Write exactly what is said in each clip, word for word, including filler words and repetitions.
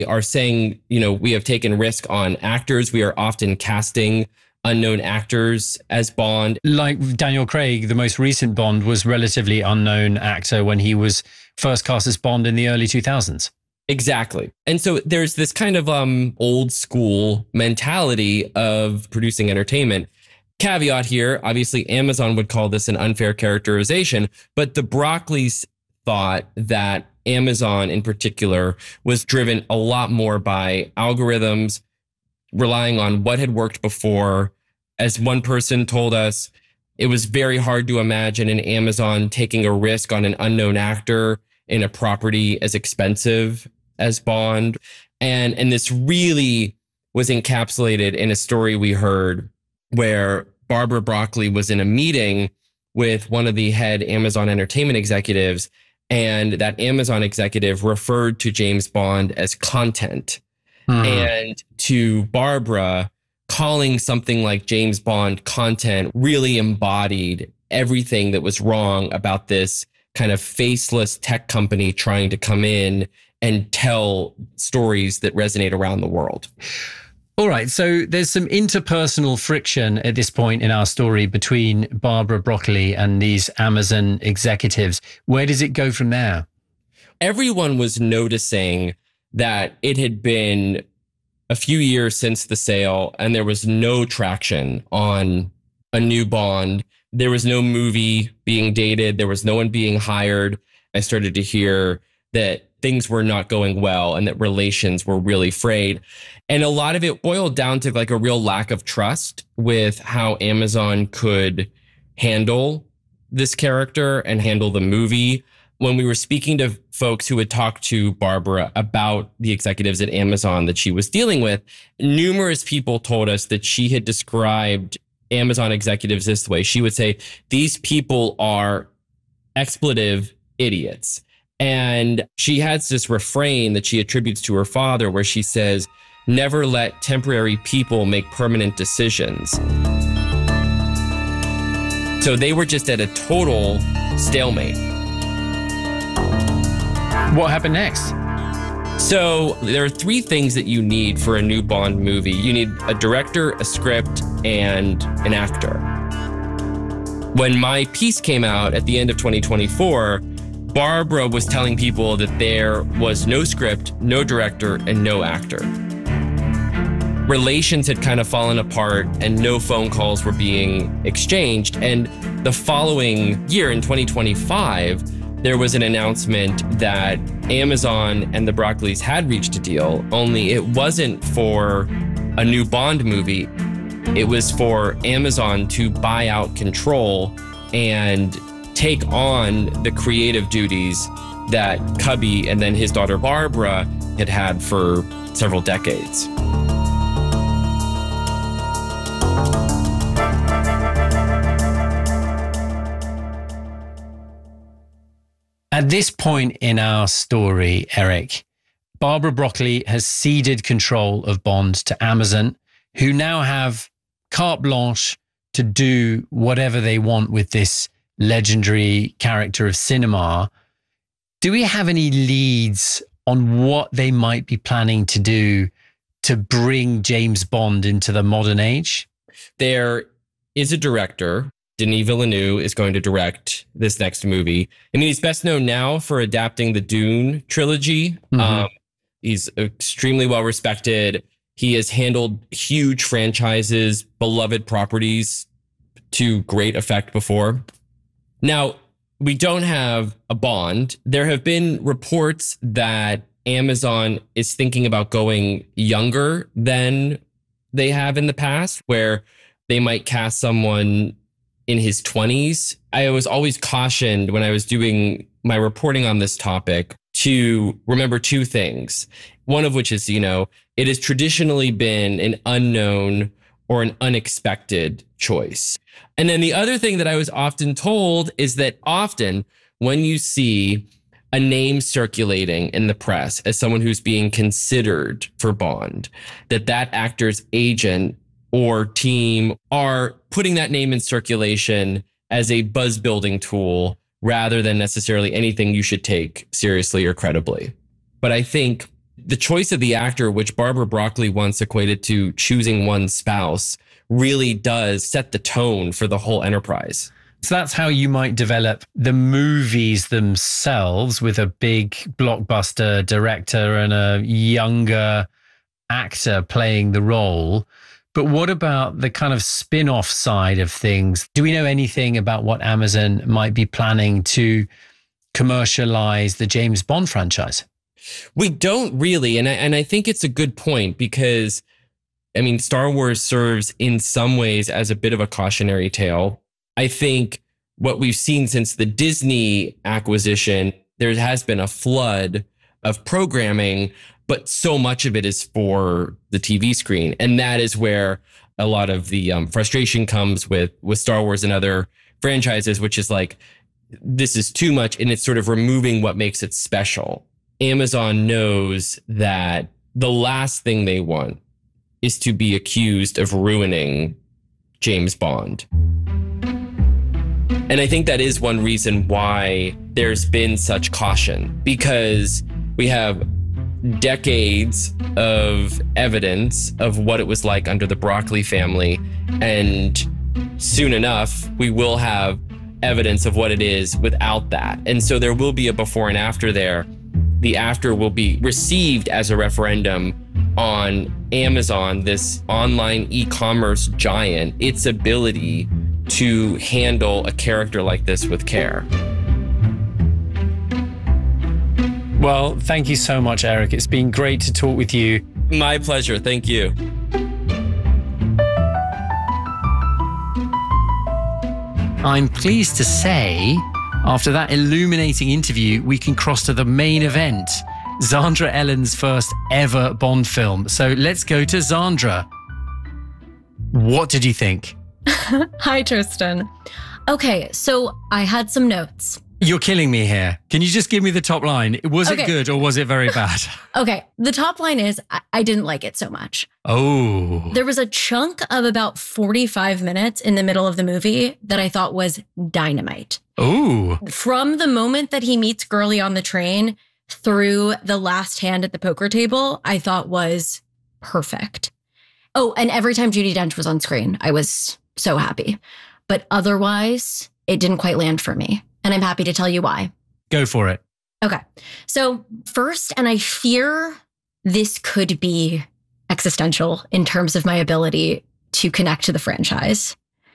are saying, you know, we have taken risk on actors. We are often casting unknown actors as Bond. Like Daniel Craig, the most recent Bond was relatively unknown actor when he was first cast as Bond in the early two thousands. Exactly. And so there's this kind of um, old school mentality of producing entertainment. Caveat here, obviously Amazon would call this an unfair characterization, but the Broccoli's thought that Amazon in particular was driven a lot more by algorithms, relying on what had worked before. As one person told us, it was very hard to imagine an Amazon taking a risk on an unknown actor in a property as expensive as Bond. And, and this really was encapsulated in a story we heard where Barbara Broccoli was in a meeting with one of the head Amazon Entertainment executives, and that Amazon executive referred to James Bond as content. Mm-hmm. And to Barbara, calling something like James Bond content really embodied everything that was wrong about this kind of faceless tech company trying to come in and tell stories that resonate around the world. All right, so there's some interpersonal friction at this point in our story between Barbara Broccoli and these Amazon executives. Where does it go from there? Everyone was noticing that it had been a few years since the sale and there was no traction on a new Bond. There was no movie being dated. There was no one being hired. I started to hear that things were not going well and that relations were really frayed. And a lot of it boiled down to like a real lack of trust with how Amazon could handle this character and handle the movie. When we were speaking to folks who had talked to Barbara about the executives at Amazon that she was dealing with, numerous people told us that she had described Amazon executives this way. She would say, these people are expletive idiots. And she has this refrain that she attributes to her father where she says, never let temporary people make permanent decisions. So they were just at a total stalemate. What happened next? So there are three things that you need for a new Bond movie. You need a director, a script, and an actor. When my piece came out at the end of twenty twenty-four, Barbara was telling people that there was no script, no director, and no actor. Relations had kind of fallen apart and no phone calls were being exchanged. And the following year in twenty twenty-five, there was an announcement that Amazon and the Broccolis had reached a deal, only it wasn't for a new Bond movie. It was for Amazon to buy out control and take on the creative duties that Cubby and then his daughter Barbara had had for several decades. At this point in our story, Eric, Barbara Broccoli has ceded control of Bond to Amazon, who now have carte blanche to do whatever they want with this legendary character of cinema. Do we have any leads on what they might be planning to do to bring James Bond into the modern age? There is a director. Denis Villeneuve is going to direct this next movie. I mean, he's best known now for adapting the Dune trilogy. Mm-hmm. Um, he's extremely well respected. He has handled huge franchises, beloved properties to great effect before. Now, we don't have a Bond. There have been reports that Amazon is thinking about going younger than they have in the past, where they might cast someone in his twenties. I was always cautioned when I was doing my reporting on this topic to remember two things. One of which is, you know, it has traditionally been an unknown or an unexpected choice. And then the other thing that I was often told is that often when you see a name circulating in the press as someone who's being considered for Bond, that that actor's agent or team are putting that name in circulation as a buzz building tool rather than necessarily anything you should take seriously or credibly. But I think The choice of the actor, which Barbara Broccoli once equated to choosing one's spouse, really does set the tone for the whole enterprise. So that's how you might develop the movies themselves, with a big blockbuster director and a younger actor playing the role. But what about the kind of spin-off side of things? Do we know anything about what Amazon might be planning to commercialize the James Bond franchise? We don't really. And I, and I think it's a good point because, I mean, Star Wars serves in some ways as a bit of a cautionary tale. I think what we've seen since the Disney acquisition, there has been a flood of programming, but so much of it is for the T V screen. And that is where a lot of the um, frustration comes with, with Star Wars and other franchises, which is like, this is too much. And it's sort of removing what makes it special. Amazon knows that the last thing they want is to be accused of ruining James Bond. And I think that is one reason why there's been such caution, because we have decades of evidence of what it was like under the Broccoli family. And soon enough, we will have evidence of what it is without that. And so there will be a before and after there. The after will be received as a referendum on Amazon, this online e-commerce giant, its ability to handle a character like this with care. Well, thank you so much, Eric. It's been great to talk with you. My pleasure. Thank you. I'm pleased to say, after that illuminating interview, we can cross to the main event, Zandra Ellen's first ever Bond film. So let's go to Zandra. What did you think? Hi, Tristan. Okay, so I had some notes. You're killing me here. Can you just give me the top line? Was Okay. it good or was it very bad? Okay, the top line is I, I didn't like it so much. Oh. There was a chunk of about forty-five minutes in the middle of the movie that I thought was dynamite. Oh. From the moment that he meets Gurley on the train through the last hand at the poker table, I thought was perfect. Oh, and every time Judi Dench was on screen, I was so happy. But otherwise, it didn't quite land for me. And I'm happy to tell you why. Go for it. Okay. So first, and I fear this could be existential in terms of my ability to connect to the franchise.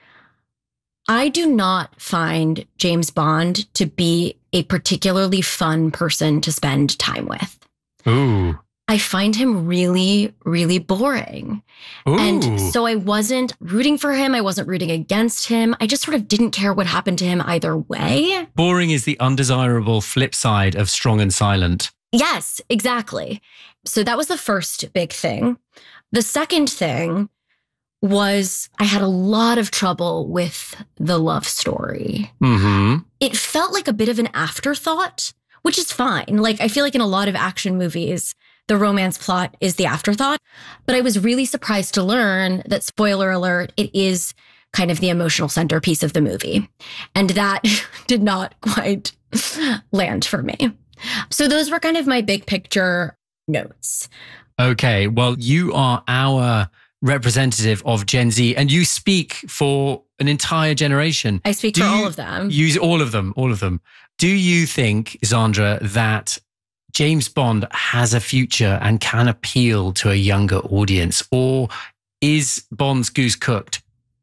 I do not find James Bond to be a particularly fun person to spend time with. Ooh. I find him really, really boring. Ooh. And so I wasn't rooting for him. I wasn't rooting against him. I just sort of didn't care what happened to him either way. Boring is the undesirable flip side of strong and silent. Yes, exactly. So that was the first big thing. The second thing was I had a lot of trouble with the love story. Mm-hmm. It felt like a bit of an afterthought, which is fine. Like, I feel like in a lot of action movies, the romance plot is the afterthought. But I was really surprised to learn that, spoiler alert, it is kind of the emotional centerpiece of the movie. And that did not quite land for me. So those were kind of my big picture notes. Okay, well, you are our representative of Gen Z and you speak for an entire generation. I speak Do for you all of them. Use all of them, all of them. Do you think, Zandra, that James Bond has a future and can appeal to a younger audience, or is Bond's goose cooked?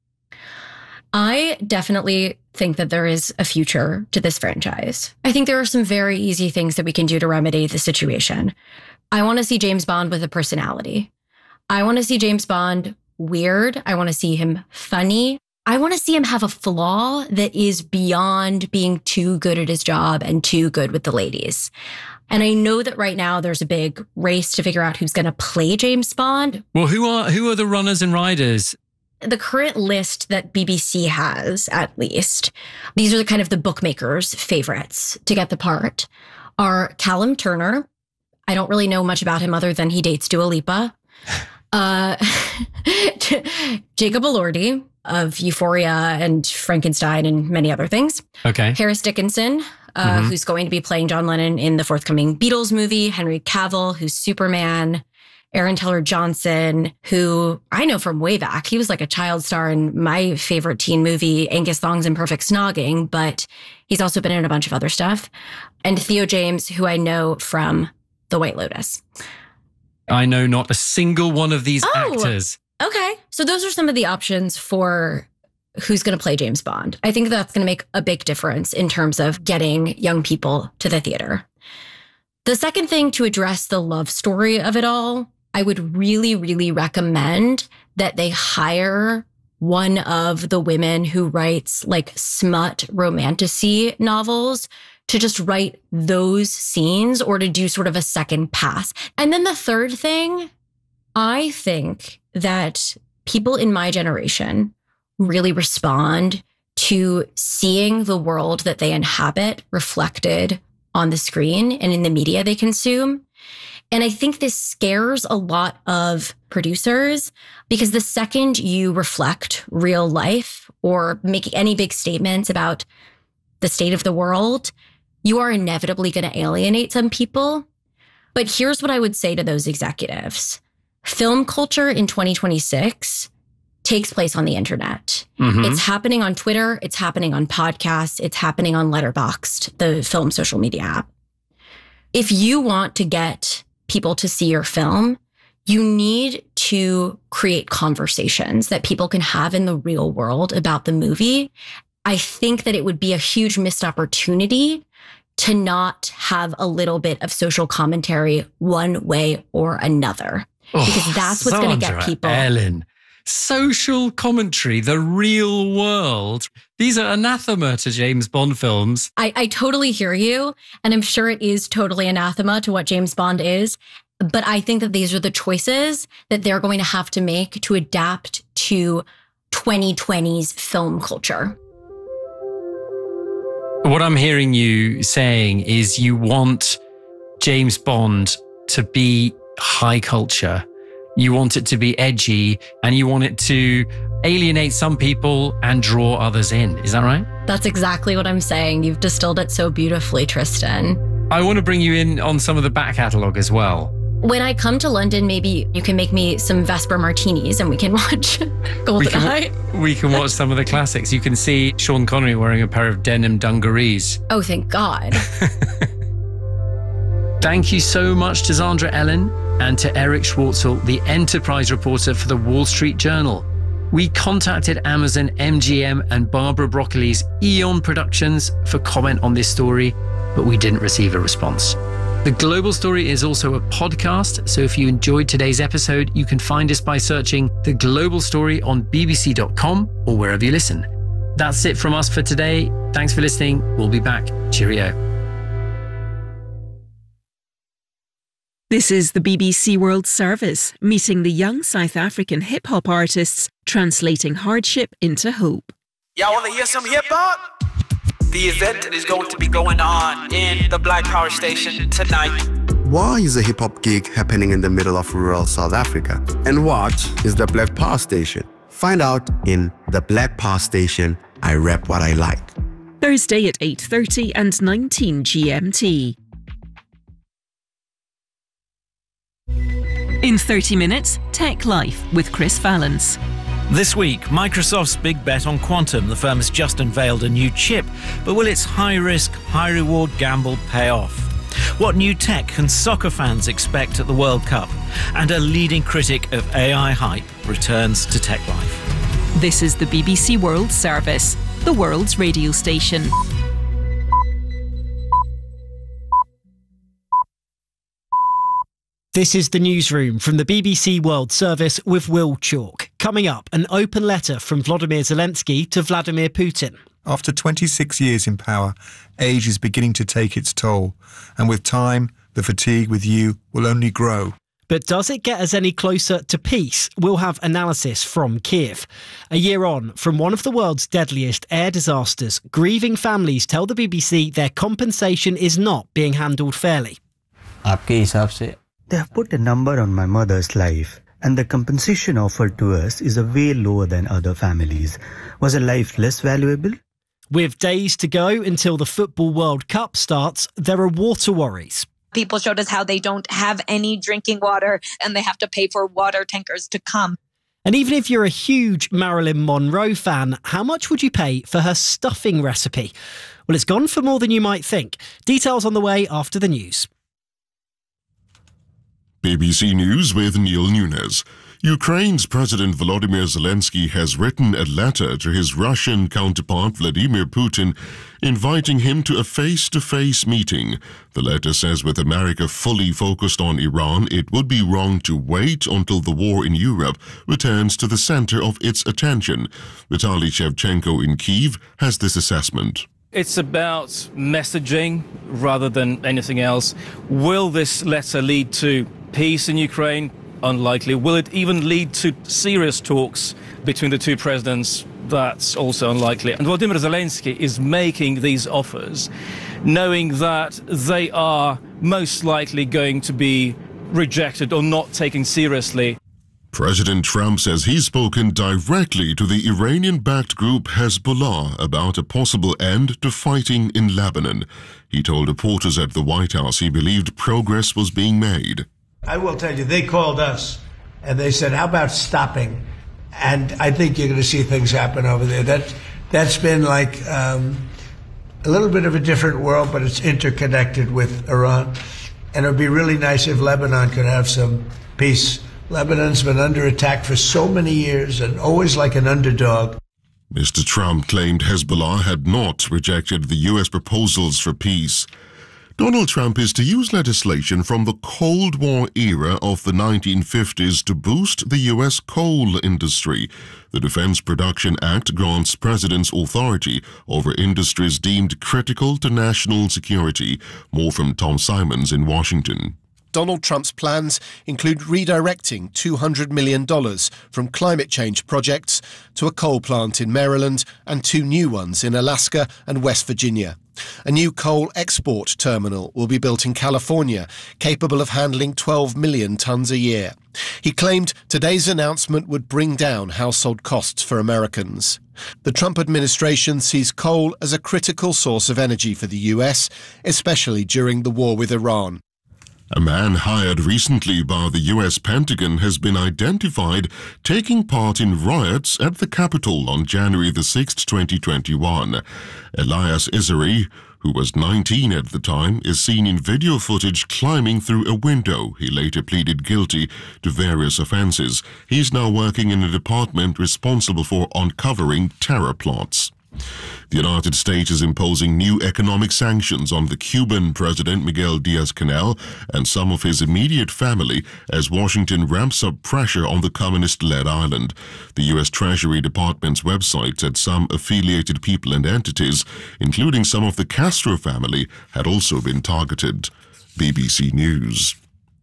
I definitely think that there is a future to this franchise. I think there are some very easy things that we can do to remedy the situation. I want to see James Bond with a personality. I want to see James Bond weird. I want to see him funny. I want to see him have a flaw that is beyond being too good at his job and too good with the ladies. And I know that right now there's a big race to figure out who's going to play James Bond. Well, who are who are the runners and riders? The current list that B B C has, at least, these are the kind of the bookmakers' favorites to get the part, are Callum Turner. I don't really know much about him other than he dates Dua Lipa. Uh, Jacob Elordi of Euphoria and Frankenstein and many other things. Okay. Harris Dickinson uh, Mm-hmm. who's going to be playing John Lennon in the forthcoming Beatles movie, Henry Cavill, who's Superman, Aaron Taylor-Johnson, who I know from way back. He was like a child star in my favorite teen movie, Angus Thongs and Perfect Snogging, but he's also been in a bunch of other stuff. And Theo James, who I know from The White Lotus. I know not a single one of these Oh. actors. Okay. So those are some of the options for who's going to play James Bond. I think that's going to make a big difference in terms of getting young people to the theater. The second thing, to address the love story of it all, I would really, really recommend that they hire one of the women who writes like smut romantasy novels to just write those scenes or to do sort of a second pass. And then the third thing, I think that people in my generation really respond to seeing the world that they inhabit reflected on the screen and in the media they consume. And I think this scares a lot of producers because the second you reflect real life or make any big statements about the state of the world, you are inevitably going to alienate some people. But here's what I would say to those executives. Film culture in twenty twenty-six takes place on the internet. Mm-hmm. It's happening on Twitter. It's happening on podcasts. It's happening on Letterboxd, the film social media app. If you want to get people to see your film, you need to create conversations that people can have in the real world about the movie. I think that it would be a huge missed opportunity to not have a little bit of social commentary one way or another. Because Oh, that's what's going to get Sandra people. Ellen. Social commentary, the real world. These are anathema to James Bond films. I, I totally hear you. And I'm sure it is totally anathema to what James Bond is. But I think that these are the choices that they're going to have to make to adapt to twenty twenty's film culture. What I'm hearing you saying is you want James Bond to be high culture. You want it to be edgy and you want it to alienate some people and draw others in. Is that right? That's exactly what I'm saying. You've distilled it so beautifully, Tristan. I want to bring you in on some of the back catalogue as well. When I come to London, maybe you can make me some Vesper martinis and we can watch We GoldenEye. can, we can watch some of the classics. You can see Sean Connery wearing a pair of denim dungarees. Oh, thank God. Thank you so much to Sandra Ellen and to Eric Schwartzel, the enterprise reporter for the Wall Street Journal. We contacted Amazon, M G M, and Barbara Broccoli's Eon Productions for comment on this story, but we didn't receive a response. The Global Story is also a podcast, so if you enjoyed today's episode, you can find us by searching The Global Story on B B C dot com or wherever you listen. That's it from us for today. Thanks for listening. We'll be back. Cheerio. This is the B B C World Service, meeting the young South African hip-hop artists, translating hardship into hope. Y'all want to hear some hip-hop? The event is going to be going on in the Black Power Station tonight. Why is a hip-hop gig happening in the middle of rural South Africa? And what is the Black Power Station? Find out in The Black Power Station, I Rap What I Like. Thursday at eight thirty and nineteen G M T. In thirty minutes, Tech Life with Chris Valance. This week, Microsoft's big bet on quantum. The firm has just unveiled a new chip, but will its high-risk, high-reward gamble pay off? What new tech can soccer fans expect at the World Cup? And a leading critic of A I hype returns to Tech Life. This is the B B C World Service, the world's radio station. This is the newsroom from the B B C World Service with Will Chalk. Coming up, an open letter from Volodymyr Zelensky to Vladimir Putin. After twenty-six years in power, age is beginning to take its toll. And with time, the fatigue with you will only grow. But does it get us any closer to peace? We'll have analysis from Kiev. A year on from one of the world's deadliest air disasters, grieving families tell the B B C their compensation is not being handled fairly. They have put a number on my mother's life, and the compensation offered to us is a way lower than other families. Was her life less valuable? With days to go until the Football World Cup starts, there are water worries. People showed us how they don't have any drinking water and they have to pay for water tankers to come. And even if you're a huge Marilyn Monroe fan, how much would you pay for her stuffing recipe? Well, it's gone for more than you might think. Details on the way after the news. B B C News with Neil Nunes. Ukraine's President Volodymyr Zelensky has written a letter to his Russian counterpart Vladimir Putin, inviting him to a face-to-face meeting. The letter says with America fully focused on Iran, it would be wrong to wait until the war in Europe returns to the center of its attention. Vitaly Shevchenko in Kyiv has this assessment. It's about messaging rather than anything else. Will this letter lead to peace in Ukraine? Unlikely. Will it even lead to serious talks between the two presidents? That's also unlikely. And Volodymyr Zelensky is making these offers knowing that they are most likely going to be rejected or not taken seriously. President Trump says he's spoken directly to the Iranian-backed group Hezbollah about a possible end to fighting in Lebanon. He told reporters at the White House he believed progress was being made. I will tell you, they called us and they said, how about stopping? And I think you're going to see things happen over there. That, that's been like um, a little bit of a different world, but it's interconnected with Iran. And it would be really nice if Lebanon could have some peace. Lebanon's been under attack for so many years and always like an underdog. Mister Trump claimed Hezbollah had not rejected the U S proposals for peace. Donald Trump is to use legislation from the Cold War era of the nineteen fifties to boost the U S coal industry. The Defense Production Act grants presidents authority over industries deemed critical to national security. More from Tom Simons in Washington. Donald Trump's plans include redirecting two hundred million dollars from climate change projects to a coal plant in Maryland and two new ones in Alaska and West Virginia. A new coal export terminal will be built in California, capable of handling twelve million tons a year. He claimed today's announcement would bring down household costs for Americans. The Trump administration sees coal as a critical source of energy for the U S, especially during the war with Iran. A man hired recently by the U S Pentagon has been identified taking part in riots at the Capitol on January the sixth, twenty twenty-one. Elias Isari, who was nineteen at the time, is seen in video footage climbing through a window. He later pleaded guilty to various offenses. He's now working in a department responsible for uncovering terror plots. The United States is imposing new economic sanctions on the Cuban President Miguel Diaz-Canel and some of his immediate family as Washington ramps up pressure on the communist-led island. The U S Treasury Department's website said some affiliated people and entities, including some of the Castro family, had also been targeted. B B C News.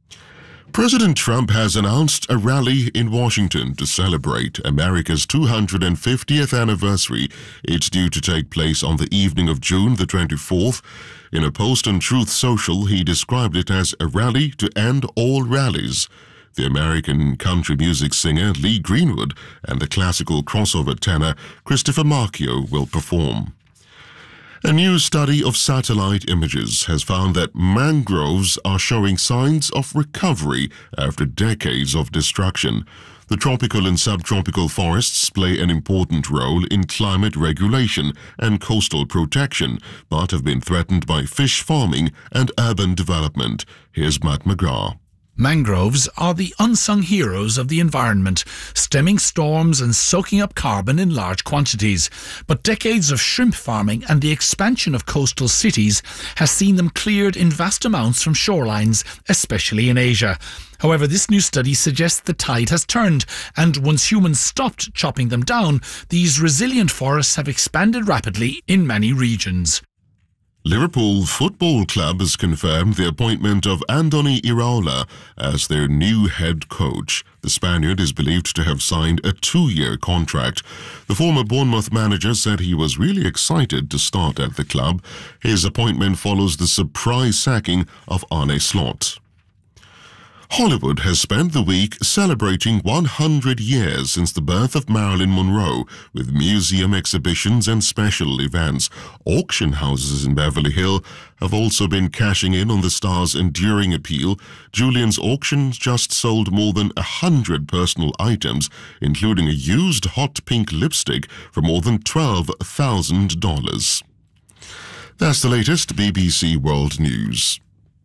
President Trump has announced a rally in Washington to celebrate America's two hundred fiftieth anniversary. It's due to take place on the evening of June the twenty-fourth. In a post on Truth Social, he described it as a rally to end all rallies. The American country music singer Lee Greenwood and the classical crossover tenor Christopher Marchio will perform. A new study of satellite images has found that mangroves are showing signs of recovery after decades of destruction. The tropical and subtropical forests play an important role in climate regulation and coastal protection, but have been threatened by fish farming and urban development. Here's Matt McGrath. Mangroves are the unsung heroes of the environment, stemming storms and soaking up carbon in large quantities. But decades of shrimp farming and the expansion of coastal cities has seen them cleared in vast amounts from shorelines, especially in Asia. However, this new study suggests the tide has turned, and once humans stopped chopping them down, these resilient forests have expanded rapidly in many regions. Liverpool Football Club has confirmed the appointment of Andoni Iraola as their new head coach. The Spaniard is believed to have signed a two-year contract. The former Bournemouth manager said he was really excited to start at the club. His appointment follows the surprise sacking of Arne Slot. Hollywood has spent the week celebrating one hundred years since the birth of Marilyn Monroe, with museum exhibitions and special events. Auction houses in Beverly Hills have also been cashing in on the star's enduring appeal. Julian's auctions just sold more than one hundred personal items, including a used hot pink lipstick for more than twelve thousand dollars. That's the latest B B C World News.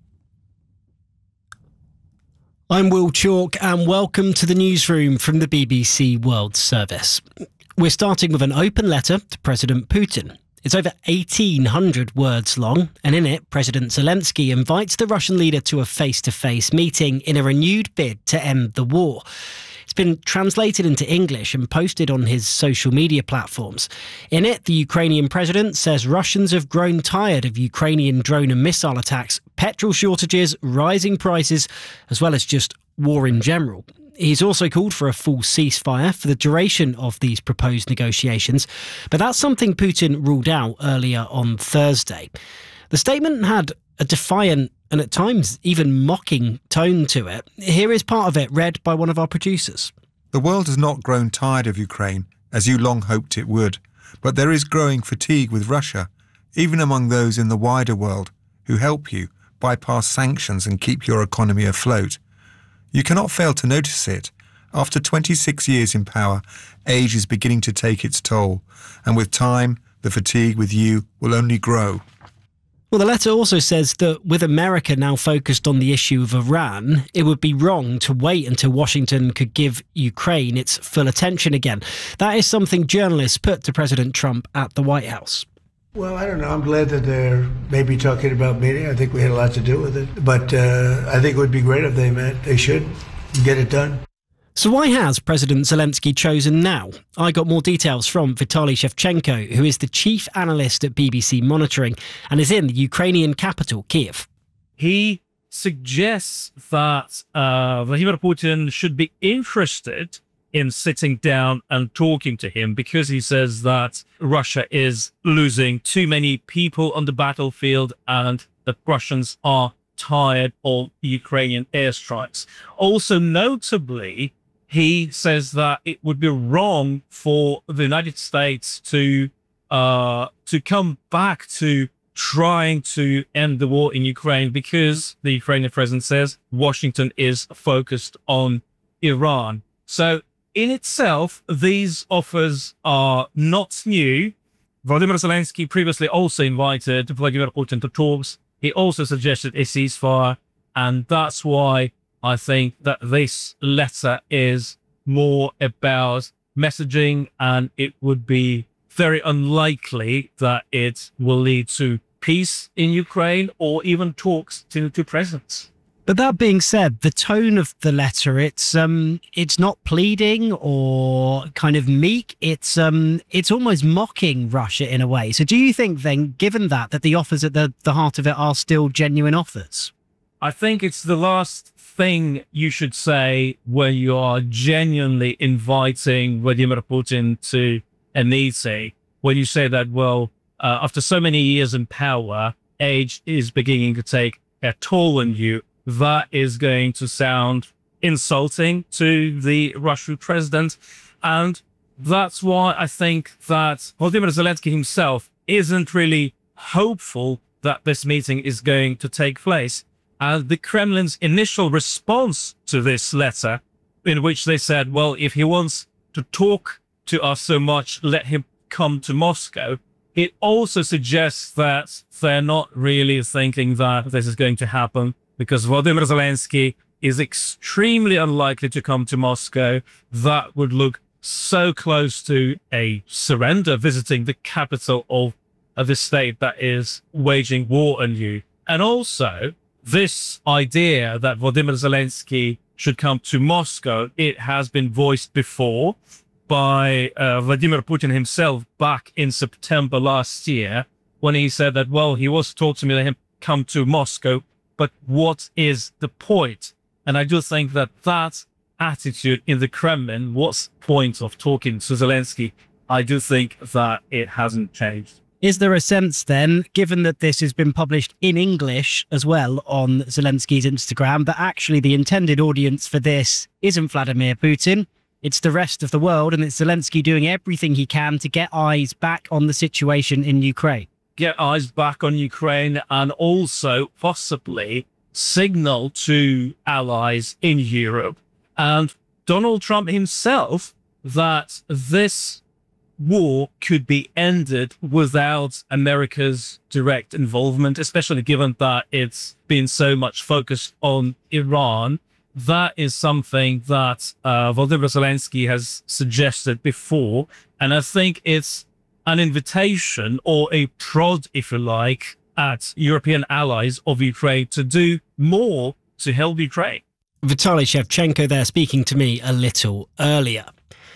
I'm Will Chalk and welcome to the newsroom from the B B C World Service. We're starting with an open letter to President Putin. It's over eighteen hundred words long, and in it, President Zelensky invites the Russian leader to a face-to-face meeting in a renewed bid to end the war. It's been translated into English and posted on his social media platforms. In it, the Ukrainian president says Russians have grown tired of Ukrainian drone and missile attacks, petrol shortages, rising prices, as well as just war in general. He's also called for a full ceasefire for the duration of these proposed negotiations, but that's something Putin ruled out earlier on Thursday. The statement had a defiant and at times even mocking tone to it. Here is part of it read by one of our producers. The world has not grown tired of Ukraine, as you long hoped it would, but there is growing fatigue with Russia, even among those in the wider world who help you bypass sanctions and keep your economy afloat. You cannot fail to notice it. After twenty-six years in power, age is beginning to take its toll, and with time, the fatigue with you will only grow. Well, the letter also says that with America now focused on the issue of Iran, it would be wrong to wait until Washington could give Ukraine its full attention again. That is something journalists put to President Trump at the White House. Well, I don't know. I'm glad that they're maybe talking about meeting. I think we had a lot to do with it. But uh, I think it would be great if they met. They should get it done. So why has President Zelensky chosen now? I got more details from Vitaly Shevchenko, who is the chief analyst at B B C Monitoring and is in the Ukrainian capital, Kyiv. He suggests that uh, Vladimir Putin should be interested in sitting down and talking to him because he says that Russia is losing too many people on the battlefield and that Russians are tired of Ukrainian airstrikes. Also, notably, he says that it would be wrong for the United States to uh, to come back to trying to end the war in Ukraine because the Ukrainian president says Washington is focused on Iran. So in itself, these offers are not new. Volodymyr Zelensky previously also invited Vladimir Putin to talks. He also suggested a ceasefire, and that's why I think that this letter is more about messaging, and it would be very unlikely that it will lead to peace in Ukraine or even talks to, to presidents. But that being said, the tone of the letter, it's um, it's not pleading or kind of meek. It's um, it's almost mocking Russia in a way. So do you think then, given that, that the offers at the, the heart of it are still genuine offers? I think it's the last thing you should say when you are genuinely inviting Vladimir Putin to a meeting. When you say that, well, uh, after so many years in power, age is beginning to take a toll on you. That is going to sound insulting to the Russian president. And that's why I think that Volodymyr Zelensky himself isn't really hopeful that this meeting is going to take place. And the Kremlin's initial response to this letter, in which they said, well, if he wants to talk to us so much, let him come to Moscow. It also suggests that they're not really thinking that this is going to happen, because Volodymyr Zelensky is extremely unlikely to come to Moscow. That would look so close to a surrender, visiting the capital of, of a state that is waging war on you. And also, this idea that Volodymyr Zelensky should come to Moscow, it has been voiced before by uh, Vladimir Putin himself back in September last year, when he said that, well, he was told to me let him come to Moscow, but what is the point? And I do think that that attitude in the Kremlin, what's the point of talking to Zelensky? I do think that it hasn't changed. Is there a sense then, given that this has been published in English as well on Zelensky's Instagram, that actually the intended audience for this isn't Vladimir Putin, it's the rest of the world, and it's Zelensky doing everything he can to get eyes back on the situation in Ukraine? Get eyes back on Ukraine and also possibly signal to allies in Europe and Donald Trump himself that this war could be ended without America's direct involvement, especially given that it's been so much focused on Iran. That is something that uh, Volodymyr Zelensky has suggested before. And I think it's an invitation or a prod, if you like, at European allies of Ukraine to do more to help Ukraine. Vitaly Shevchenko there speaking to me a little earlier.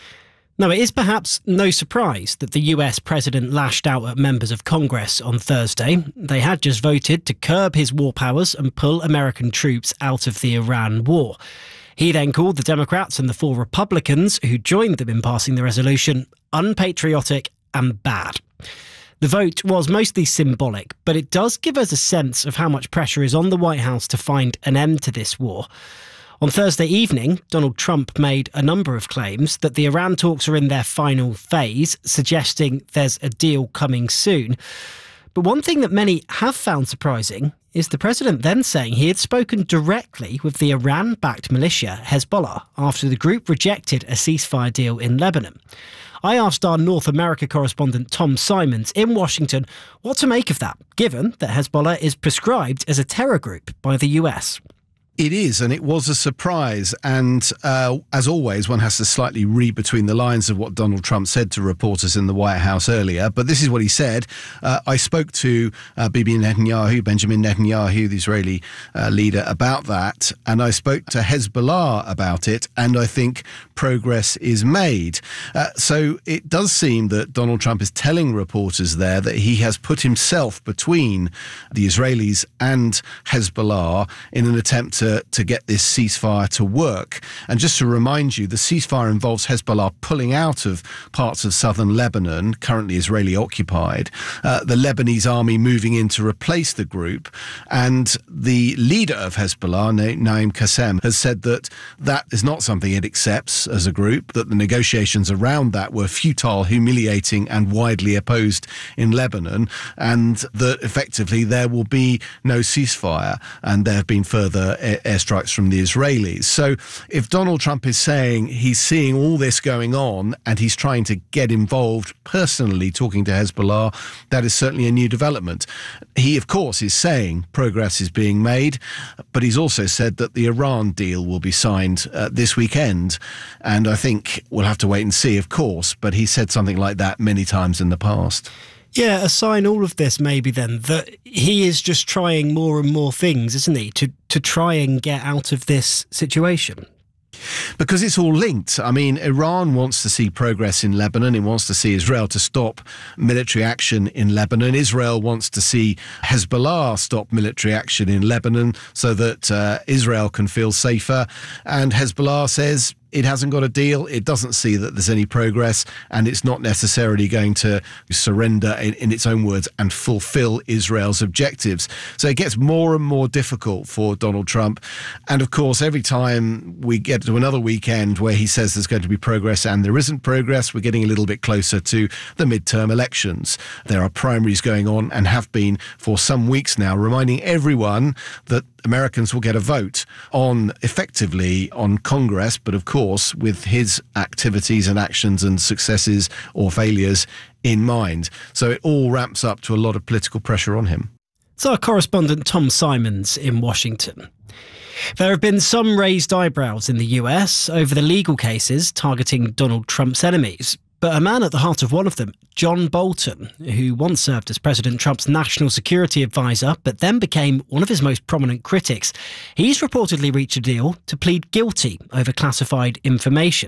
Now, it is perhaps no surprise that the U S president lashed out at members of Congress on Thursday. They had just voted to curb his war powers and pull American troops out of the Iran war. He then called the Democrats and the four Republicans who joined them in passing the resolution unpatriotic and bad. The vote was mostly symbolic, but it does give us a sense of how much pressure is on the White House to find an end to this war. On Thursday evening, Donald Trump made a number of claims that the Iran talks are in their final phase, suggesting there's a deal coming soon. But one thing that many have found surprising is the president then saying he had spoken directly with the Iran-backed militia Hezbollah after the group rejected a ceasefire deal in Lebanon. I asked our North America correspondent Tom Simons in Washington what to make of that, given that Hezbollah is prescribed as a terror group by the U S. It is, and it was a surprise. And uh, as always, one has to slightly read between the lines of what Donald Trump said to reporters in the White House earlier. But this is what he said. Uh, I spoke to uh, Bibi Netanyahu, Benjamin Netanyahu, the Israeli uh, leader, about that. And I spoke to Hezbollah about it. And I think progress is made. Uh, so it does seem that Donald Trump is telling reporters there that he has put himself between the Israelis and Hezbollah in an attempt to to get this ceasefire to work. And just to remind you, the ceasefire involves Hezbollah pulling out of parts of southern Lebanon, currently Israeli occupied, uh, the Lebanese army moving in to replace the group. And the leader of Hezbollah, Naim Qassem, has said that that is not something it accepts as a group, that the negotiations around that were futile, humiliating and widely opposed in Lebanon, and that effectively there will be no ceasefire. And there have been further airstrikes from the Israelis. So if Donald Trump is saying he's seeing all this going on and he's trying to get involved personally talking to Hezbollah, that is certainly a new development. He, of course, is saying progress is being made, but he's also said that the Iran deal will be signed uh, this weekend. And I think we'll have to wait and see, of course, but he said something like that many times in the past. Yeah, a sign all of this maybe then that he is just trying more and more things, isn't he, to to try and get out of this situation. Because it's all linked. I mean, Iran wants to see progress in Lebanon. It wants to see Israel to stop military action in Lebanon. Israel wants to see Hezbollah stop military action in Lebanon so that uh, Israel can feel safer. And Hezbollah says it hasn't got a deal. It doesn't see that there's any progress, and it's not necessarily going to surrender, in, in its own words, and fulfill Israel's objectives. So it gets more and more difficult for Donald Trump. And of course, every time we get to another weekend where he says there's going to be progress and there isn't progress, we're getting a little bit closer to the midterm elections. There are primaries going on and have been for some weeks now, reminding everyone that Americans will get a vote on, effectively, on Congress, but of course with his activities and actions and successes or failures in mind. So it all ramps up to a lot of political pressure on him. It's our correspondent Tom Simons in Washington. There have been some raised eyebrows in the U S over the legal cases targeting Donald Trump's enemies. But a man at the heart of one of them, John Bolton, who once served as President Trump's national security advisor, but then became one of his most prominent critics, he's reportedly reached a deal to plead guilty over classified information.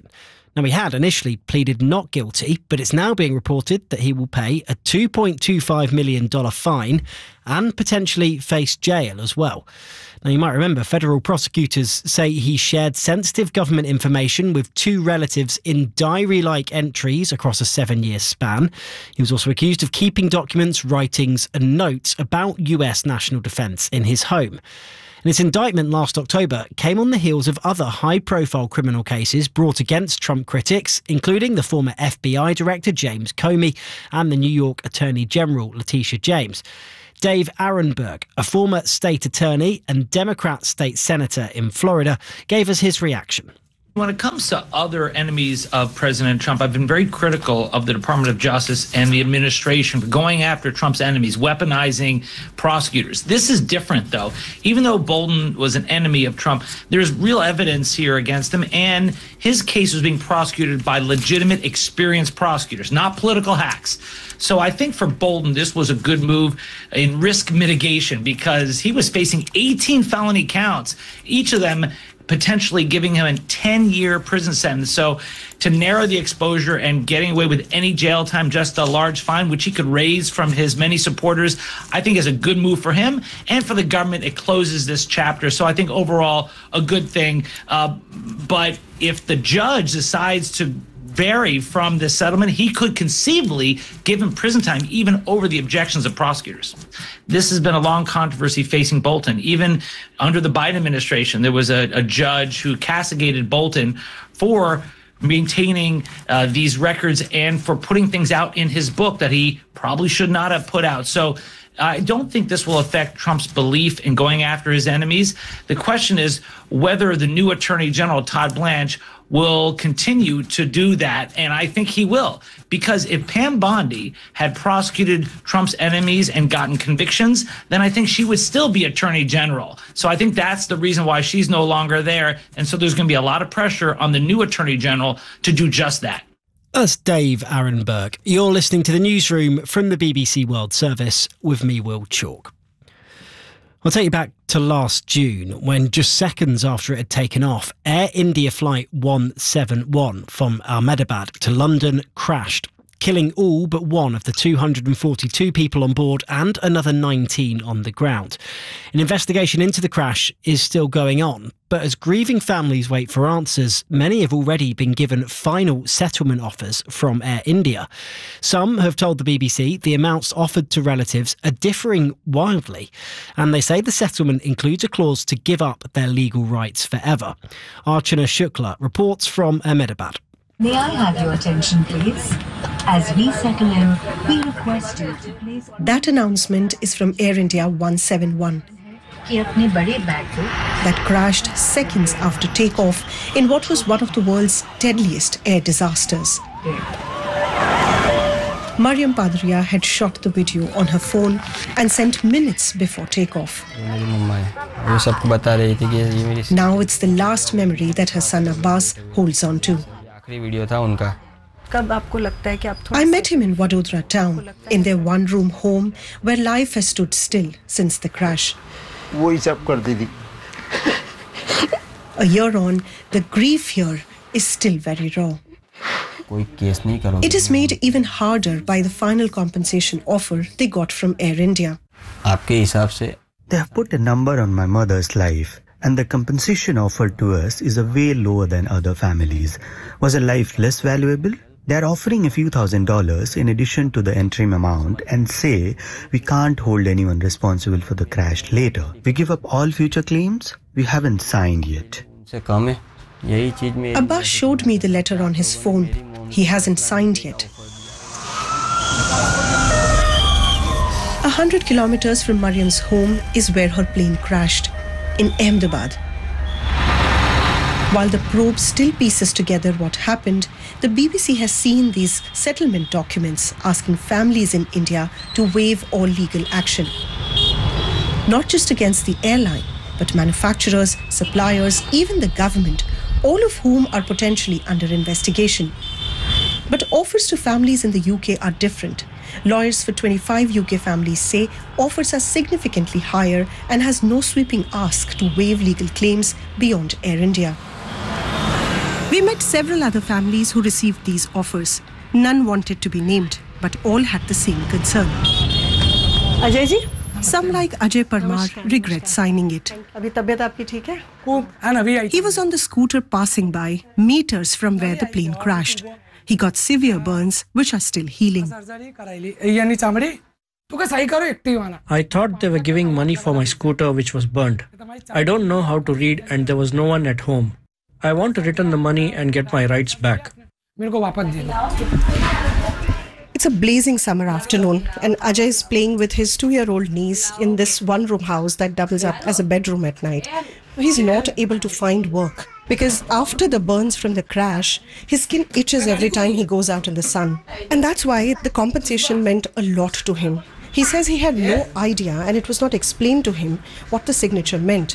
Now, he had initially pleaded not guilty, but it's now being reported that he will pay a two point two five million dollars fine and potentially face jail as well. Now, you might remember federal prosecutors say he shared sensitive government information with two relatives in diary-like entries across a seven-year span. He was also accused of keeping documents, writings and notes about U S national defence in his home. And its indictment last October came on the heels of other high-profile criminal cases brought against Trump critics, including the former F B I Director James Comey and the New York Attorney General Letitia James. Dave Aronberg, a former state attorney and Democrat state senator in Florida, gave us his reaction. When it comes to other enemies of President Trump, I've been very critical of the Department of Justice and the administration for going after Trump's enemies, weaponizing prosecutors. This is different, though. Even though Bolton was an enemy of Trump, there's real evidence here against him, and his case was being prosecuted by legitimate, experienced prosecutors, not political hacks. So I think for Bolton, this was a good move in risk mitigation because he was facing eighteen felony counts, each of them potentially giving him a ten-year prison sentence. So to narrow the exposure and getting away with any jail time, just a large fine, which he could raise from his many supporters, I think is a good move for him. And for the government, it closes this chapter. So I think overall, a good thing. Uh, but if the judge decides to vary from this settlement, he could conceivably give him prison time even over the objections of prosecutors. This has been a long controversy facing Bolton. Even under the Biden administration, there was a, a judge who castigated Bolton for maintaining uh, these records and for putting things out in his book that he probably should not have put out. So I don't think this will affect Trump's belief in going after his enemies. The question is whether the new Attorney General, Todd Blanche, will continue to do that. And I think he will, because if Pam Bondi had prosecuted Trump's enemies and gotten convictions, then I think she would still be Attorney General. So I think that's the reason why she's no longer there. And so there's going to be a lot of pressure on the new Attorney General to do just that. That's Dave Aronberg. You're listening to the newsroom from the B B C World Service with me, Will Chalk. I'll take you back to last June when, just seconds after it had taken off, Air India Flight one seventy-one from Ahmedabad to London crashed, killing all but one of the two hundred forty-two people on board and another nineteen on the ground. An investigation into the crash is still going on, but as grieving families wait for answers, many have already been given final settlement offers from Air India. Some have told the B B C the amounts offered to relatives are differing wildly, and they say the settlement includes a clause to give up their legal rights forever. Archana Shukla reports from Ahmedabad. May I have your attention, please? As we settle in, we request you to please... That announcement is from Air India one seventy-one. That crashed seconds after takeoff in what was one of the world's deadliest air disasters. Mariam Padria had shot the video on her phone and sent minutes before takeoff. Now it's the last memory that her son Abbas holds on to. I met him in Vadodara town, in their one-room home where life has stood still since the crash. A year on, the grief here is still very raw. It is made even harder by the final compensation offer they got from Air India. They have put a number on my mother's life, and the compensation offered to us is a way lower than other families. Was a life less valuable? They are offering a few thousand dollars in addition to the interim amount and say we can't hold anyone responsible for the crash later. We give up all future claims? We haven't signed yet. Abbas showed me the letter on his phone. He hasn't signed yet. A hundred kilometers from Mariam's home is where her plane crashed, in Ahmedabad. While the probe still pieces together what happened, the B B C has seen these settlement documents asking families in India to waive all legal action. Not just against the airline, but manufacturers, suppliers, even the government, all of whom are potentially under investigation. But offers to families in the U K are different. Lawyers for twenty-five U K families say offers are significantly higher and has no sweeping ask to waive legal claims beyond Air India. We met several other families who received these offers. None wanted to be named, but all had the same concern. Ajay ji? Some, like Ajay Parmar, regret signing it. He was on the scooter passing by, meters from where the plane crashed. He got severe burns, which are still healing. I thought they were giving money for my scooter, which was burned. I don't know how to read and there was no one at home. I want to return the money and get my rights back. It's a blazing summer afternoon, and Ajay is playing with his two-year-old niece in this one-room house that doubles up as a bedroom at night. He's not able to find work because after the burns from the crash, his skin itches every time he goes out in the sun. And that's why the compensation meant a lot to him. He says he had no idea and it was not explained to him what the signature meant.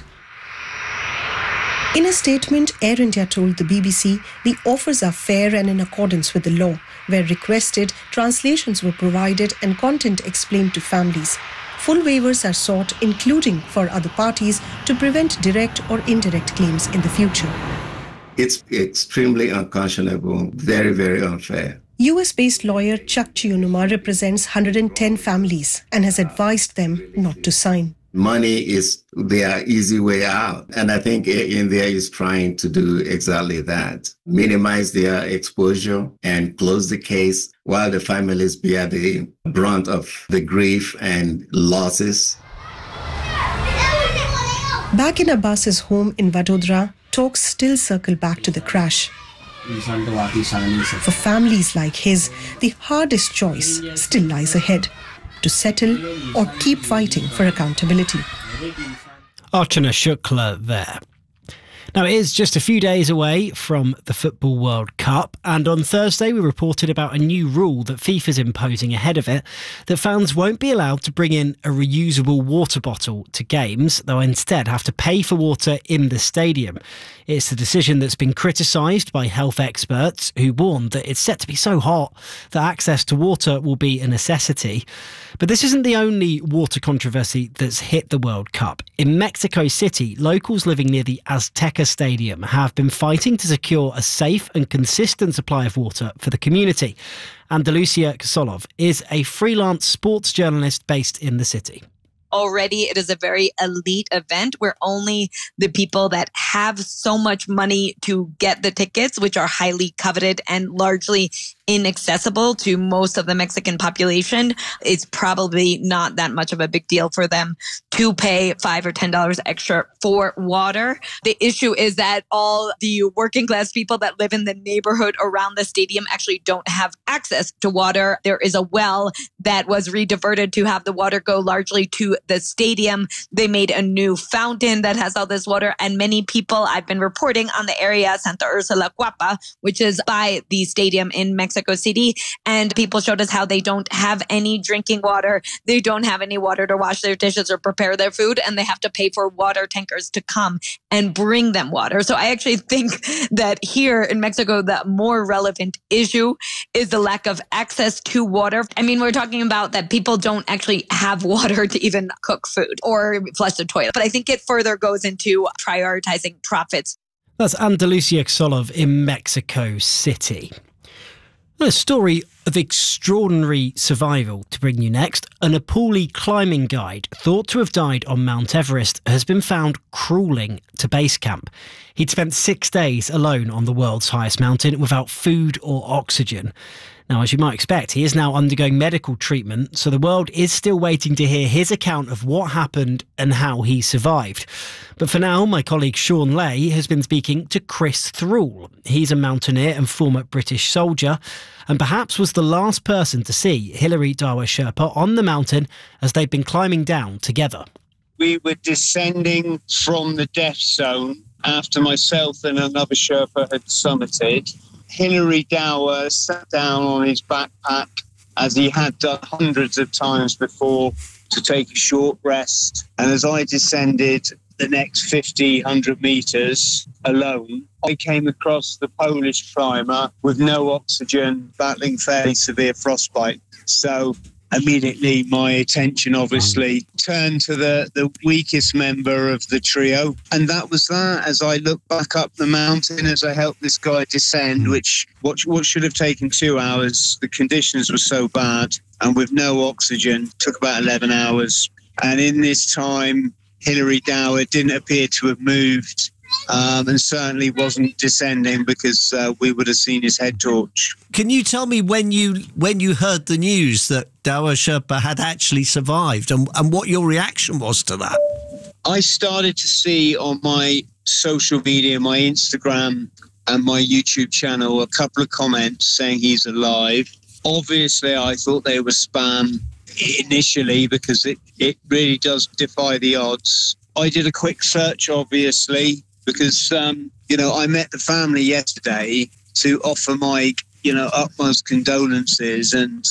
In a statement, Air India told the B B C the offers are fair and in accordance with the law. Where requested, translations were provided and content explained to families. Full waivers are sought, including for other parties, to prevent direct or indirect claims in the future. It's extremely unconscionable, very, very unfair. U S-based lawyer Chuck Chionuma represents one hundred ten families and has advised them not to sign. Money is their easy way out. And I think India is trying to do exactly that. Minimize their exposure and close the case while the families bear the brunt of the grief and losses. Back in Abbas's home in Vadodara, talks still circle back to the crash. For families like his, the hardest choice still lies ahead. To settle or keep fighting for accountability. Archana Shukla there. Now, it is just a few days away from the Football World Cup, and on Thursday we reported about a new rule that FIFA's imposing ahead of it, that fans won't be allowed to bring in a reusable water bottle to games. They'll instead have to pay for water in the stadium. It's a decision that's been criticised by health experts who warned that it's set to be so hot that access to water will be a necessity. But this isn't the only water controversy that's hit the World Cup. In Mexico City, locals living near the Azteca Stadium have been fighting to secure a safe and consistent supply of water for the community. Andalusia Kosolov is a freelance sports journalist based in the city. Already, it is a very elite event where only the people that have so much money to get the tickets, which are highly coveted and largely inaccessible to most of the Mexican population, it's probably not that much of a big deal for them to pay five or ten dollars extra for water. The issue is that all the working class people that live in the neighborhood around the stadium actually don't have access to water. There is a well that was rediverted to have the water go largely to the stadium. They made a new fountain that has all this water, and many people, I've been reporting on the area Santa Ursula Cuapa, which is by the stadium in Mexico City, and people showed us how they don't have any drinking water. They don't have any water to wash their dishes or prepare their food, and they have to pay for water tankers to come and bring them water. So I actually think that here in Mexico, the more relevant issue is the lack of access to water. I mean, we're talking about that people don't actually have water to even cook food or flush the toilet. But I think it further goes into prioritizing profits. That's Andalusia Kosolov in Mexico City. A story of extraordinary survival to bring you next. A Nepali climbing guide thought to have died on Mount Everest has been found crawling to base camp. He'd spent six days alone on the world's highest mountain without food or oxygen. Now, as you might expect, he is now undergoing medical treatment, so the world is still waiting to hear his account of what happened and how he survived. But for now, my colleague Sean Lay has been speaking to Chris Thrall. He's a mountaineer and former British soldier, and perhaps was the last person to see Hilary Dawa Sherpa on the mountain as they've been climbing down together. We were descending from the death zone after myself and another Sherpa had summited. Hilary Dawa sat down on his backpack, as he had done hundreds of times before, to take a short rest. And as I descended the next fifty, one hundred metres alone, I came across the Polish climber with no oxygen, battling fairly severe frostbite. So immediately my attention obviously turned to the, the weakest member of the trio. And that was that. As I looked back up the mountain, as I helped this guy descend, which what, what should have taken two hours, the conditions were so bad, and with no oxygen, took about eleven hours. And in this time, Hilary Dower didn't appear to have moved. Um, and certainly wasn't descending, because uh, we would have seen his head torch. Can you tell me when you when you heard the news that Dower Sherpa had actually survived, and, and what your reaction was to that? I started to see on my social media, my Instagram and my YouTube channel, a couple of comments saying he's alive. Obviously, I thought they were spam initially, because it, it really does defy the odds. I did a quick search, obviously, because, um, you know, I met the family yesterday to offer my, you know, utmost condolences and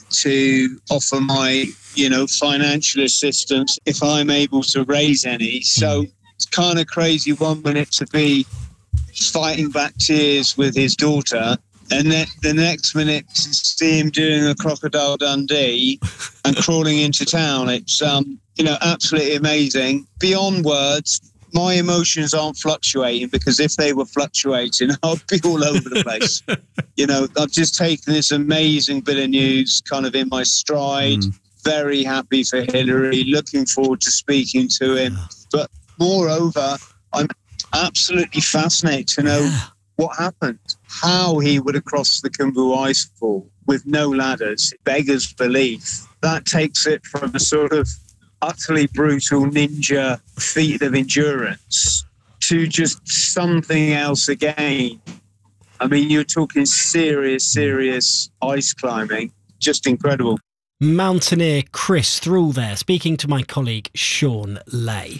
to offer my, you know, financial assistance if I'm able to raise any. So it's kind of crazy one minute to be fighting back tears with his daughter, and then the next minute to see him doing a Crocodile Dundee and crawling into town. It's, um, you know, absolutely amazing. Beyond words, my emotions aren't fluctuating, because if they were fluctuating, I'd be all over the place. You know, I've just taken this amazing bit of news kind of in my stride. Mm. Very happy for Hilary, looking forward to speaking to him. But moreover, I'm absolutely fascinated to know yeah. what happened, how he would have crossed the Khumbu Icefall with no ladders. It beggars belief. That takes it from a sort of utterly brutal ninja feat of endurance to just something else again. I mean, you're talking serious, serious ice climbing. Just incredible. Mountaineer Chris Thrall there, speaking to my colleague Sean Lay.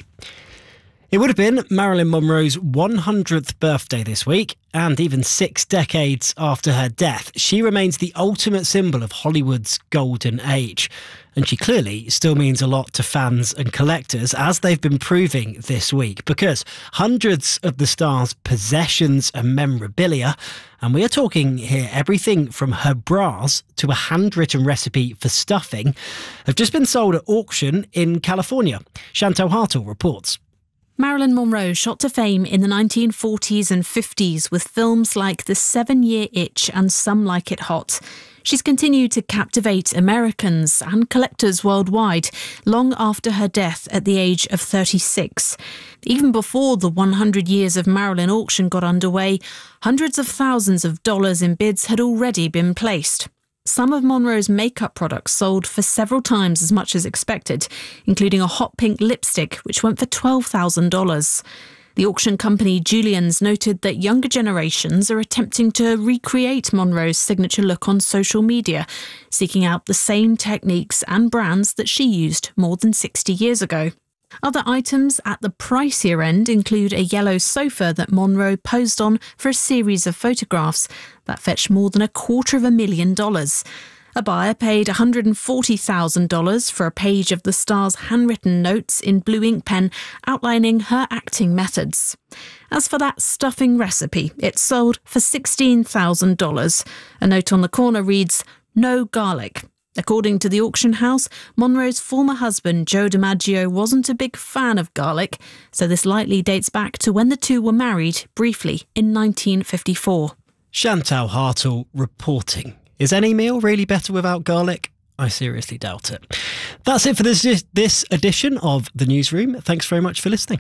It would have been Marilyn Monroe's one hundredth birthday this week, and even six decades after her death, she remains the ultimate symbol of Hollywood's golden age. And she clearly still means a lot to fans and collectors, as they've been proving this week, because hundreds of the star's possessions and memorabilia, and we are talking here everything from her bras to a handwritten recipe for stuffing, have just been sold at auction in California. Chantal Hartle reports. Marilyn Monroe shot to fame in the nineteen forties and fifties with films like The Seven-Year Itch and Some Like It Hot. She's continued to captivate Americans and collectors worldwide long after her death at the age of thirty-six. Even before the one hundred Years of Marilyn auction got underway, hundreds of thousands of dollars in bids had already been placed. Some of Monroe's makeup products sold for several times as much as expected, including a hot pink lipstick, which went for twelve thousand dollars. The auction company Julian's noted that younger generations are attempting to recreate Monroe's signature look on social media, seeking out the same techniques and brands that she used more than sixty years ago. Other items at the pricier end include a yellow sofa that Monroe posed on for a series of photographs that fetched more than a quarter of a million dollars. A buyer paid one hundred forty thousand dollars for a page of the star's handwritten notes in blue ink pen outlining her acting methods. As for that stuffing recipe, it sold for sixteen thousand dollars. A note on the corner reads, "No garlic." According to the auction house, Monroe's former husband, Joe DiMaggio, wasn't a big fan of garlic, so this likely dates back to when the two were married briefly in nineteen fifty-four. Chantal Hartle reporting. Is any meal really better without garlic? I seriously doubt it. That's it for this, this edition of The Newsroom. Thanks very much for listening.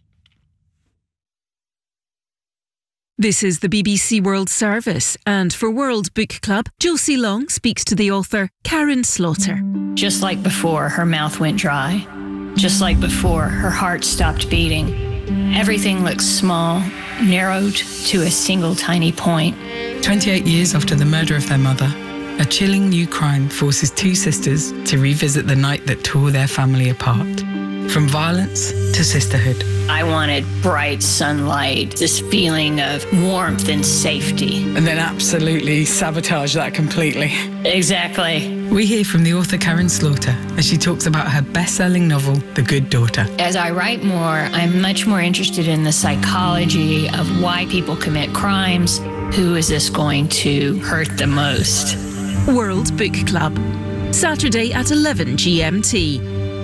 This is the B B C World Service, and for World Book Club, Josie Long speaks to the author Karen Slaughter. Just like before, her mouth went dry. Just like before, her heart stopped beating. Everything looks small, narrowed to a single tiny point. twenty-eight years after the murder of their mother, a chilling new crime forces two sisters to revisit the night that tore their family apart. From violence to sisterhood. I wanted bright sunlight, this feeling of warmth and safety. And then absolutely sabotage that completely. Exactly. We hear from the author Karen Slaughter as she talks about her best-selling novel, The Good Daughter. As I write more, I'm much more interested in the psychology of why people commit crimes. Who is this going to hurt the most? World Book Club. Saturday at eleven G M T.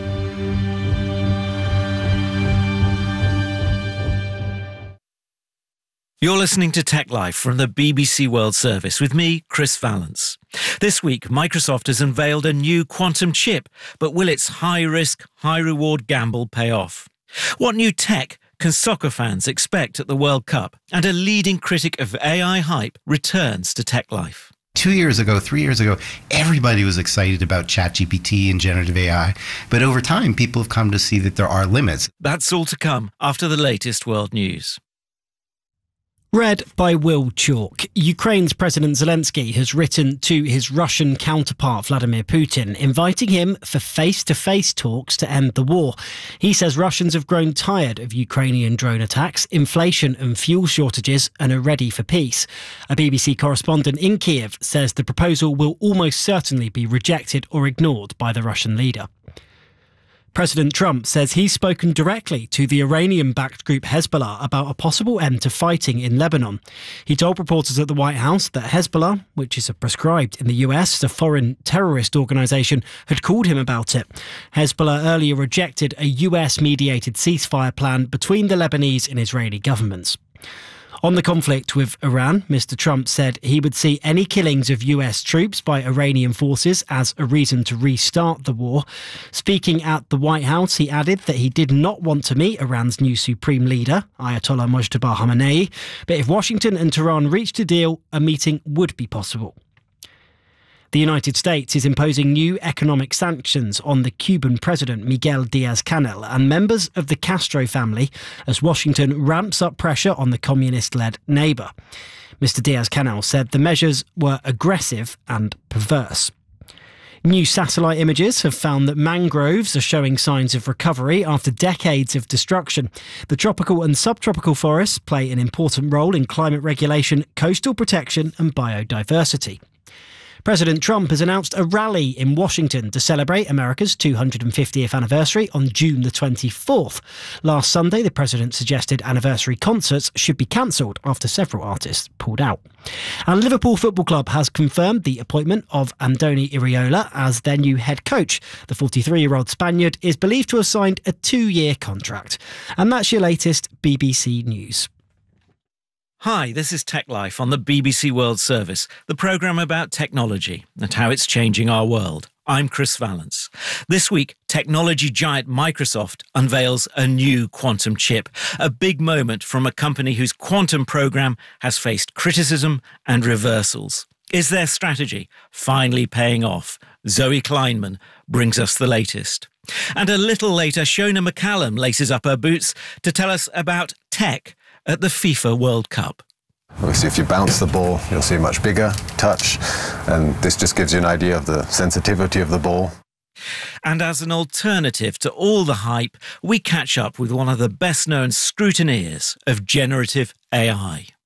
You're listening to Tech Life from the B B C World Service with me, Chris Vallance. This week, Microsoft has unveiled a new quantum chip, but will its high-risk, high-reward gamble pay off? What new tech can soccer fans expect at the World Cup? And a leading critic of A I hype returns to Tech Life. Two years ago, three years ago, everybody was excited about ChatGPT and generative A I. But over time, people have come to see that there are limits. That's all to come after the latest world news. Read by Will Chalk. Ukraine's President Zelensky has written to his Russian counterpart Vladimir Putin, inviting him for face-to-face talks to end the war. He says Russians have grown tired of Ukrainian drone attacks, inflation and fuel shortages, and are ready for peace. A B B C correspondent in Kiev says the proposal will almost certainly be rejected or ignored by the Russian leader. President Trump says he's spoken directly to the Iranian-backed group Hezbollah about a possible end to fighting in Lebanon. He told reporters at the White House that Hezbollah, which is prescribed in the U S as a foreign terrorist organisation, had called him about it. Hezbollah earlier rejected a U S-mediated ceasefire plan between the Lebanese and Israeli governments. On the conflict with Iran, Mister Trump said he would see any killings of U S troops by Iranian forces as a reason to restart the war. Speaking at the White House, he added that he did not want to meet Iran's new supreme leader, Ayatollah Mojtaba Khamenei, but if Washington and Tehran reached a deal, a meeting would be possible. The United States is imposing new economic sanctions on the Cuban president Miguel Diaz-Canel and members of the Castro family as Washington ramps up pressure on the communist-led neighbour. Mister Diaz-Canel said the measures were aggressive and perverse. New satellite images have found that mangroves are showing signs of recovery after decades of destruction. The tropical and subtropical forests play an important role in climate regulation, coastal protection and biodiversity. President Trump has announced a rally in Washington to celebrate America's two hundred fiftieth anniversary on June the twenty-fourth. Last Sunday, the president suggested anniversary concerts should be cancelled after several artists pulled out. And Liverpool Football Club has confirmed the appointment of Andoni Iraola as their new head coach. The forty-three-year-old Spaniard is believed to have signed a two-year contract. And that's your latest B B C News. Hi, this is Tech Life on the B B C World Service, the programme about technology and how it's changing our world. I'm Chris Vallance. This week, technology giant Microsoft unveils a new quantum chip, a big moment from a company whose quantum programme has faced criticism and reversals. Is their strategy finally paying off? Zoe Kleinman brings us the latest. And a little later, Shona McCallum laces up her boots to tell us about tech at the FIFA World Cup. Obviously, if you bounce the ball, you'll see much bigger touch, and this just gives you an idea of the sensitivity of the ball. And as an alternative to all the hype, we catch up with one of the best-known scrutineers of generative A I.